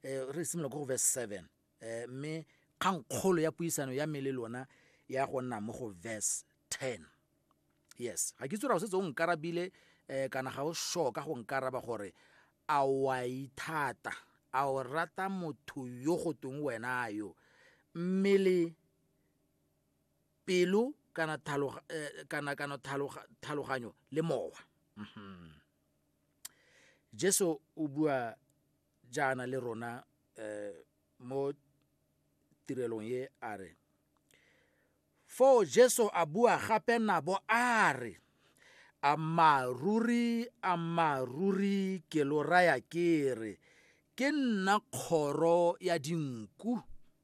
re simolola go verse 7 mme kgangkgolo ya puisano ya me le lona ya go nna mo go verse 10. Yes, ga ke tsora go setse o nkarabile kana ga o sure ka go nkaraba gore a wa ithata a o rata motho yo go teng wena yo mmele pelo kana tlhaloganyo le mowa. Jesu o bua jaana le rona mo tirelong ye a re fo Jesu a bua gape nabo a re a maruri ke lo raya ke re ke nna kgoro ya dinku.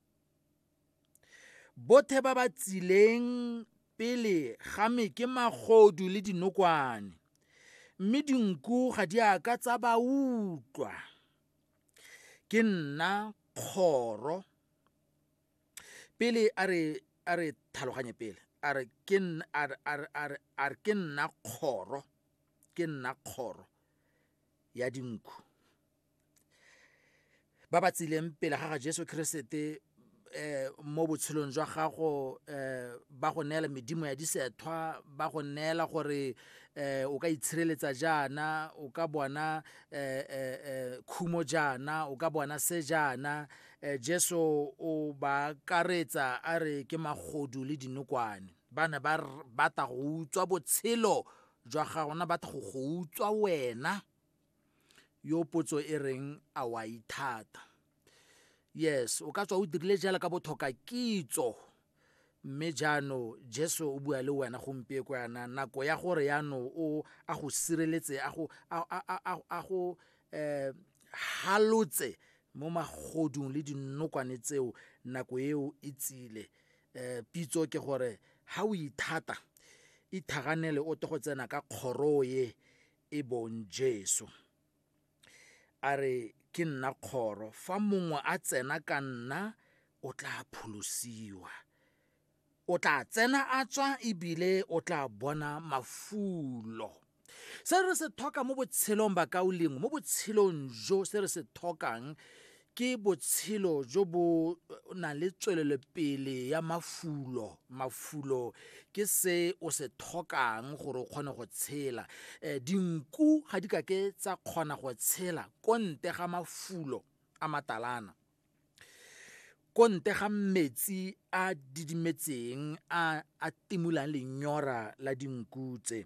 Bothe ba ba tsileng pele ga me ke magodu le dinokwane, mme dinku ga di aka tsa ba utlwa. Ke nna kgoro pele a re tlhaloganye pele a re ke nna kgoro ya dinku. Ba ba tsileng pele ga Jesu Kriste mo botshelong jwa gago ba go neela medimo ya disethwa, ba go neela gore o ka itshireletsa jaana, o ka bona khumo jaana, o ka bona se jaana. Jesu o ba karetsa a re ke magodu le dinokwane. Ba ne ba batla go utswa botshelo jwa gago, na batla go utswa wena yo potso e reng a wa ithata. Yes, o ka tswa o dirile jala ka bothoka kitso, mme jaano Jesu o bua le wena gompieko yana nako ya gore yaano o a go sireletse a go halotse mo magodung le dinokwane tseo. Nako eo e tsile. Pitso ke gore ha o ithata ithaganele o te go tsena ka kgoro ye e bong Jesu. A re ke nna kgoro, fa mongwe a tsena ka nna o tla pholosiwa, o tla tsena a tswa ebile o tla bona mafulo. Se re se thoka mo botshelong ba kaolengwe, mo botshelong jo se re se thokang ke botshelo jo bo na le tswelelepele ya mafulo. Mafulo ke se o se thokang gore o kgone go tshela. Dinku ga di ka ke tsa kgona go tshela ko nte ga mafulo a matalana, ko nte ga metsi a didimetseng a timolang lenyora la dinku tse.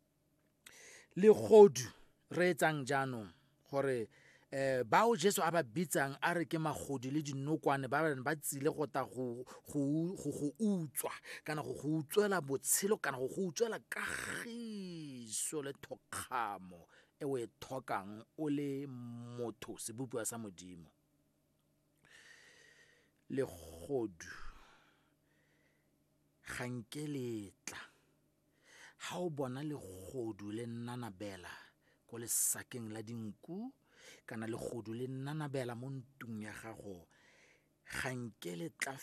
Legodu re etsang jaanong gore bao Jesu a ba bitsang a re ke magodi le dinokwane ba tsile go ta go utswa kana go utswela botshelo kana go utswela kagiso le thokgamo e o e thokang o le motho sebopiwa sa Modimo. Legodu ga nke letla ha o bona legodu le nnanabela ko lesakeng la dinku kana legodu le nnanabela mo ntung ya gago, ga nke le tla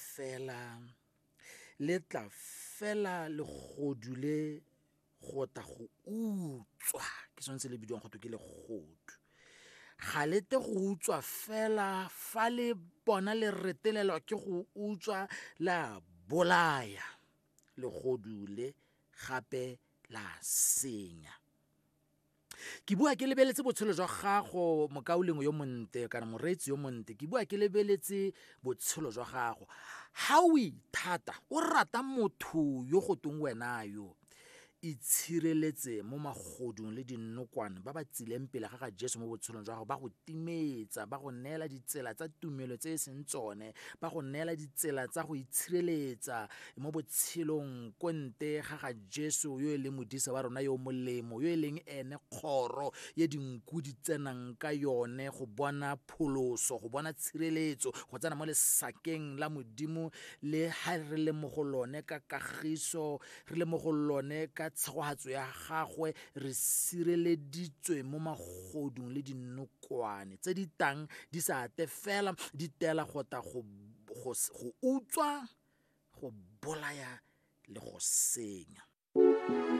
fela legodu le go ta go utswa. Ke sone se le bidiwang go ke legodu. Ga le te go utswa fela fa le bona le retelelwa ke go utswa la bolaya. Legodu le gape la senya. Ke bua ke lebeletse botshelo jwa gago mokaolengwe yo monte kana moreetsi yo monte. Ke bua ke lebeletse botshelo jwa gago. Ha o ithata o rata motho yo go teng wena yo, itshireletse mo magodung le dinokwane ba ba tsileng pele ga Jesu mo botshelong jwa gago, ba go timetsa, ba go neela ditsela tsa tumelo tse e seng tsone, ba go neela ditsela tsa go itshireletsa mo botshelong ko nte ga Jesu yo e leng modisa wa rona yo molemo, yo e leng ene kgoro ye dinku di tsenang ka yone go bona pholoso, go bona tshireletso, go tsena mo lesakeng la Modimo le ha re le mo go lone ka kagiso, re le mo go lone ka tshegogatso ya gagwe, re sireleditswe mo magodung le dinokwane tse di tang di sa ate fela di tela go ta go utswa, go bolaya le go senya.